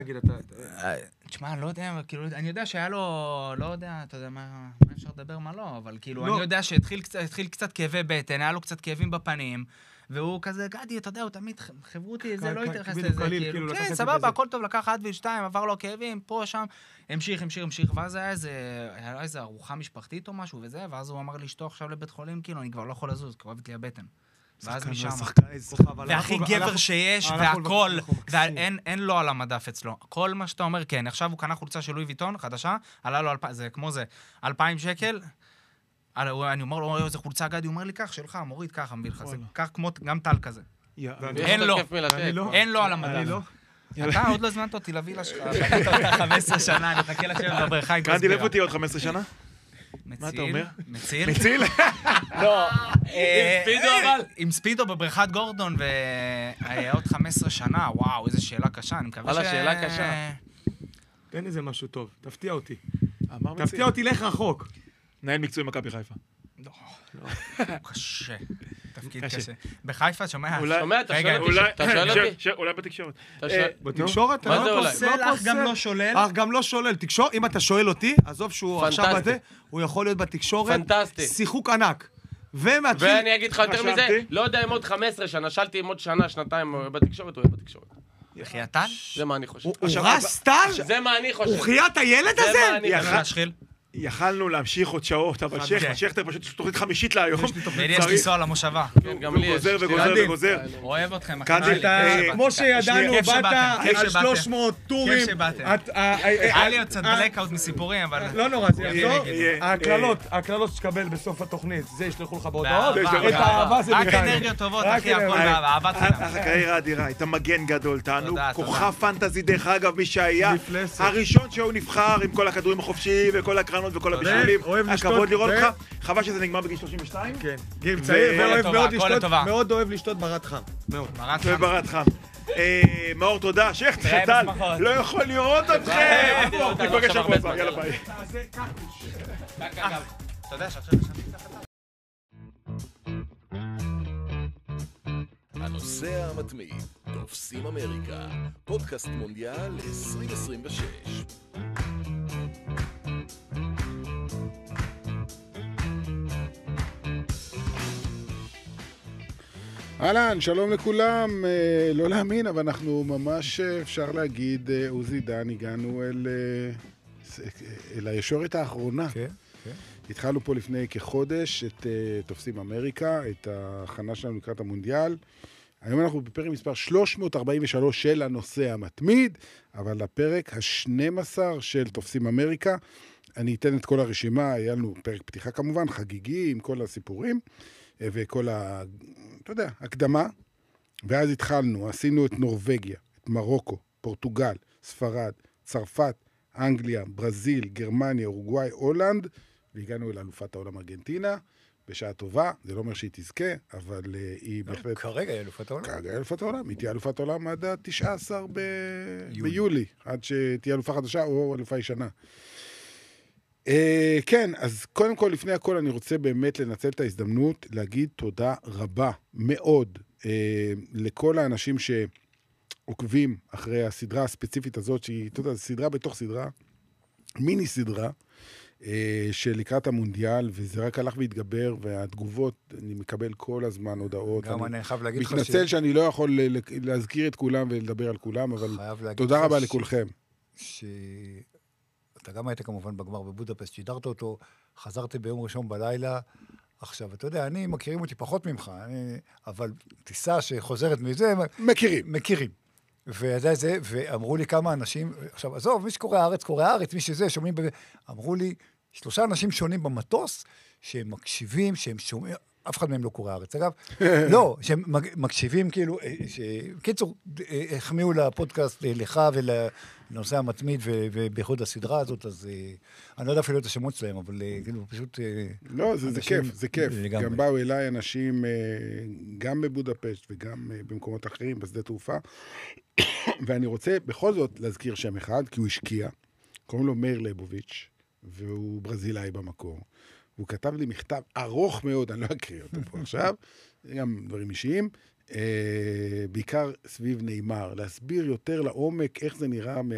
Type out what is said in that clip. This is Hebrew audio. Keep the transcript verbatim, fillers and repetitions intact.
תגיד, אתה... תשמע, לא יודע, כאילו, אני יודע שהיה לו, לא יודע, אתה יודע מה אפשר לדבר, מה לא, אבל כאילו, אני יודע שהתחיל קצת כאבי בטן, היה לו קצת כאבים בפנים, והוא כזה, גדי, אתה יודע, הוא תמיד חברותי, זה לא התייחס לזה, כאילו, כן, סבבה, הכל טוב, לקח עד ושתיים, עבר לו כאבים, פה, שם, המשיך, המשיך, המשיך, ואז היה איזה, היה איזה ארוחה משפחתית או משהו וזה, ואז הוא אמר לי, שתו עכשיו לבית חולים, כאילו, אני כבר לא יכול לזוז, כואבת לי הבטן. ואז משם, והכי גבר שיש, והכל, ואין לו על המדף אצלו. כל מה שאתה אומר, כן, עכשיו הוא קנה חולצה של לואי ויטון, חדשה, עלה לו, זה כמו זה, אלפיים שקל, אני אומר לו, איזה חולצה גדי, הוא אומר לי, כך שלך, מוריד ככה, מביא לך, זה כך כמו, גם טל כזה. אין לו, אין לו על המדף. אתה עוד לא הזמנת אותי לווילה שלך, חמש עשרה שנה, אני מחכה לשבת בבריכה עם גדי, לב אותי עוד חמש עשרה שנה? מה אתה אומר? מציל? מציל? לא. עם ספידו אבל? עם ספידו בבריכת גורדון, ועוד חמש עשרה שנה, וואו, איזו שאלה קשה, אני מקווה ש... וואלה, שאלה קשה. תן איזה משהו טוב, תפתיע אותי. אמר מציל. תפתיע אותי, לך רחוק. נהל מקצועי מכבי חיפה. לא, קשה. תפקיד קשה. בחיפה, שומע? שומע, אתה שואל אותי? אולי בתקשורת. בתקשורת? מה זה אולי? אך גם לא שולל. אך גם לא שולל. תקשורת, אם אתה שואל אותי, עזוב שהוא עכשיו בזה, הוא יכול להיות בתקשורת. פנטסטי. שיחוק ענק. ומתחיל... ואני אגיד לך יותר מזה, לא יודע אם עוד חמש עשרה שנה, שאלתי אם עוד שנה, שנתיים בתקשורת, הוא יהיה בתקשורת. חייטן? זה מה אני חושב. הוא רס טל? זה מה אני חושב. הוא חיית הילד זה מה הזה? אני חושב. להשחיל? יכלנו להמשיך עוד שעות, אבל שכטר פשוט תוכנית חמישית להיום. ולי יש לנסוע למושבה. כן, גם לי יש. וגוזר וגוזר וגוזר. אוהב אתכם. כמו שידענו, באת על שלוש מאות טורים. כיף שבאתם. היה לי עוד קצת בלקאוט מסיפורים, אבל... לא נורא, זה יחזור. ההקללות, ההקללות שתקבל בסוף התוכנית, זה ישלחו לך בהודעות. את האהבה זה רק בגלל. אנרגיות טובות, אחי, הכל באהבת חינם. הקריירה האדירה, הייתה מגן גדול, תענוג, תודה, כוכב פנטזי דרך אגב, מי שהיה הראשון שהוא נבחר עם כל הכדורים החופשיים וכל הקרנות וכל הבישולים. הכבוד לראות אותך, חבל שזה נגמר בגיל שלושים ושתיים. כן, גיל צעיר, מאוד אוהב לשתות ברד חם. מאוד. וברד חם. מאור, תודה. שכטר, טל, לא יכול לראות אתכם. ניפגש שבוע הבא, יאללה ביי. אתה יודע שעכשיו ישנתי תחת... הנוסע המתמיד, תופסים אמריקה, פודקאסט מונדיאל עשרים עשרים ושש. אהלן, שלום לכולם, לא להאמין, אבל אנחנו ממש, אפשר להגיד, עוזי דן, הגענו אל, אל הישורת האחרונה. כן, כן. התחלנו פה לפני כחודש את תופסים אמריקה, את ההכנה שלנו לקראת המונדיאל. היום אנחנו בפרק מספר שלוש מאות ארבעים ושלוש של הנושא המתמיד, אבל לפרק ה-שנים עשר של תופסים אמריקה. אני אתן את כל הרשימה, היה לנו פרק פתיחה כמובן, חגיגי עם כל הסיפורים, וכל ה... אתה יודע, הקדמה, ואז התחלנו, עשינו את נורווגיה, את מרוקו, פורטוגל, ספרד, צרפת, אנגליה, ברזיל, גרמניה, אורוגוואי, הולנד, והגענו אל אלופת העולם ארגנטינה, בשעה טובה, זה לא אומר שהיא תזכה, אבל uh, היא בהחלט... כרגע היא אלופת העולם. כרגע היא אלופת העולם, היא תהיה אלופת העולם עד ה-תשעה עשר ב... ביולי, עד שתהיה אלופה חדשה או אלופה ישנה. Uh, כן, אז קודם כל, לפני הכל, אני רוצה באמת לנצל את ההזדמנות, להגיד תודה רבה מאוד uh, לכל האנשים שעוקבים אחרי הסדרה הספציפית הזאת, שהיא, אתה יודע, סדרה בתוך סדרה, מיני סדרה, uh, שלקראת המונדיאל, וזה רק הלך והתגבר, והתגובות, אני מקבל כל הזמן הודעות. גם אני, אני חייב להגיד לך ש... מתנצל שאני לא יכול להזכיר את כולם ולדבר על כולם, אבל תודה רבה ש... לכולכם. ש... אתה גם היית כמובן בגמר בבודפסט, שידרת אותו, חזרתי ביום ראשון בלילה, עכשיו, אתה יודע, אני מכירים אותי פחות ממך, אני, אבל טיסה שחוזרת מזה, מכירים. מכירים. וזה, זה, ואמרו לי כמה אנשים, עכשיו, עזוב, מי שקורא הארץ, קורא הארץ, מי שזה, שומעים, אמרו לי, שלושה אנשים שונים במטוס, שהם מקשיבים, שהם שומעים, אף אחד מהם לא קורא הארץ, אגב, לא, שהם מקשיבים כאילו, קיצור, החמיאו לפודקאסט לך ולנושא המתמיד ובייחוד הסדרה הזאת, אז אני לא יודע אפילו את השמות שלהם, אבל כאילו פשוט... לא, זה כיף, זה כיף. גם באו אליי אנשים, גם בבודפשט וגם במקומות אחרים, בשדה תעופה, ואני רוצה בכל זאת להזכיר שם אחד, כי הוא השקיע, קוראים לו מאיר ליבוביץ', והוא ברזילאי במקור. הוא כתב לי מכתב ארוך מאוד, אני לא אקריא אותו פה עכשיו, גם דברים אישיים, בעיקר סביב נאמר, להסביר יותר לעומק איך זה נראה מה...